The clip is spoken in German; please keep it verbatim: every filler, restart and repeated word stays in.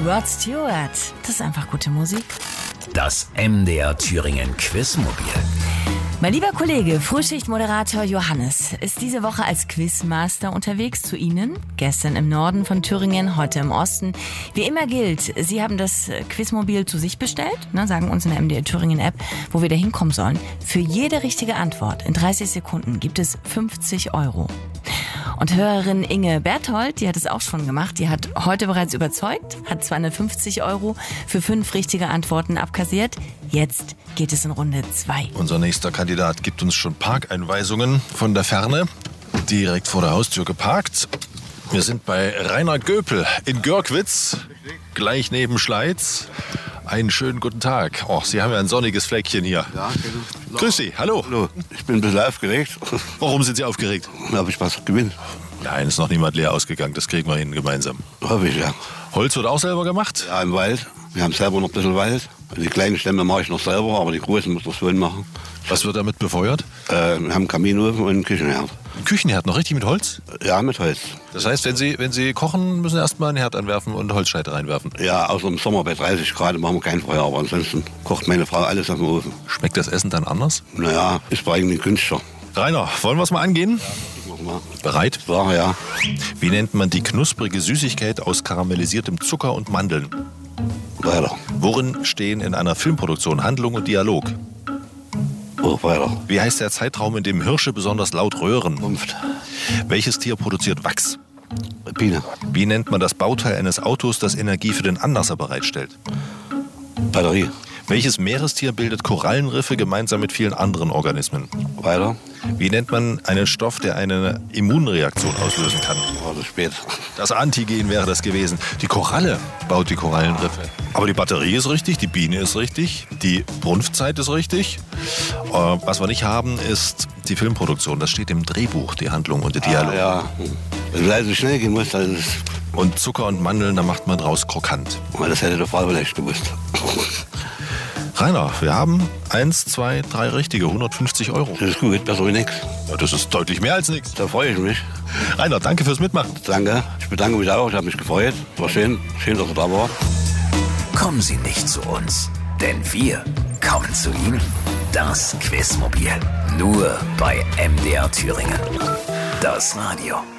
Rod Stewart. Das ist einfach gute Musik. Das M D R Thüringen Quizmobil. Mein lieber Kollege, Frühschichtmoderator Johannes, ist diese Woche als Quizmaster unterwegs zu Ihnen. Gestern im Norden von Thüringen, heute im Osten. Wie immer gilt, Sie haben das Quizmobil zu sich bestellt, ne, sagen uns in der M D R Thüringen App, wo wir da hinkommen sollen. Für jede richtige Antwort in dreißig Sekunden gibt es fünfzig Euro. Und Hörerin Inge Berthold, die hat es auch schon gemacht, die hat heute bereits überzeugt, hat zweihundertfünfzig Euro für fünf richtige Antworten abkassiert. Jetzt geht es in Runde zwei. Unser nächster Kandidat gibt uns schon Parkeinweisungen von der Ferne, direkt vor der Haustür geparkt. Wir sind bei Rainer Göpel in Görkwitz, gleich neben Schleiz. Einen schönen guten Tag. Oh, Sie haben ja ein sonniges Fleckchen hier. Ja, genau. Grüß Sie, hallo. Hallo, ich bin ein bisschen aufgeregt. Warum sind Sie aufgeregt? Da habe ich was gewinnen. Nein, ist noch niemand leer ausgegangen. Das kriegen wir hin gemeinsam. Hoffe ich, ja. Holz wird auch selber gemacht? Ja, im Wald. Wir haben selber noch ein bisschen Wald. Die kleinen Stämme mache ich noch selber, aber die großen muss ich schön machen. Was wird damit befeuert? Äh, wir haben einen Kaminofen und einen Küchenherd. Ein Küchenherd, noch richtig mit Holz? Ja, mit Holz. Das heißt, wenn Sie, wenn Sie kochen, müssen Sie erstmal einen Herd anwerfen und Holzscheite reinwerfen. Ja, außer im Sommer bei dreißig Grad machen wir kein Feuer, aber ansonsten kocht meine Frau alles auf dem Ofen. Schmeckt das Essen dann anders? Naja, ist bei eigentlich günstiger. Rainer, wollen wir es mal angehen? Machen wir. Bereit? Ja, ja. Wie nennt man die knusprige Süßigkeit aus karamellisiertem Zucker und Mandeln? Weiter. Worin stehen in einer Filmproduktion Handlung und Dialog? Oh, weiter. Wie heißt der Zeitraum, in dem Hirsche besonders laut röhren? Fünft. Welches Tier produziert Wachs? Biene. Wie nennt man das Bauteil eines Autos, das Energie für den Anlasser bereitstellt? Batterie. Welches Meerestier bildet Korallenriffe gemeinsam mit vielen anderen Organismen? Weiter. Wie nennt man einen Stoff, der eine Immunreaktion auslösen kann? Oh, das ist spät. Das Antigen wäre das gewesen. Die Koralle baut die Korallenriffe. Aber die Batterie ist richtig, die Biene ist richtig, die Brunftzeit ist richtig. Äh, was wir nicht haben, ist die Filmproduktion. Das steht im Drehbuch, die Handlung und der Dialog. Ah, ja. Wenn es leise schnell gehen muss, dann ist es... Und Zucker und Mandeln, da macht man draus krokant. Das hätte der Frau vielleicht gewusst. Rainer, wir haben eins, zwei, drei richtige, hundertfünfzig Euro. Das ist gut, besser wie nichts. Ja, das ist deutlich mehr als nichts. Da freue ich mich. Rainer, danke fürs Mitmachen. Danke. Ich bedanke mich auch. Ich habe mich gefreut. War schön. Schön, dass ihr da war. Kommen Sie nicht zu uns, denn wir kommen zu Ihnen. Das Quizmobil. Nur bei M D R Thüringen. Das Radio.